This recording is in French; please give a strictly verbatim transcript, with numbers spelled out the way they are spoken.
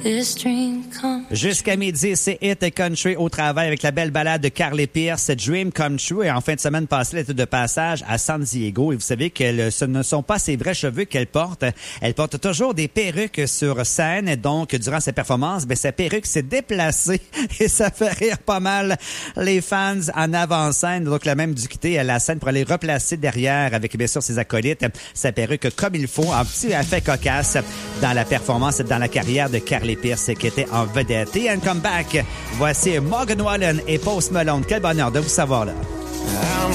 Jusqu'à midi, c'est Hit Country au travail avec la belle balade de Carly Pearce, Dream Come True. Et en fin de semaine passée, elle était de passage à San Diego. Et vous savez que ce ne sont pas ses vrais cheveux qu'elle porte. Elle porte toujours des perruques sur scène. Et donc, durant ses performances, ben, sa perruque s'est déplacée et ça fait rire pas mal les fans en avant-scène. Donc, la même dû quitter à la scène pour aller replacer derrière avec, bien sûr, ses acolytes, sa perruque comme il faut, en petit effet cocasse dans la performance, dans la carrière de Carly Pearce qui était en vedette. Et un comeback. Voici Morgan Wallen et Post Malone. Quel bonheur de vous savoir là.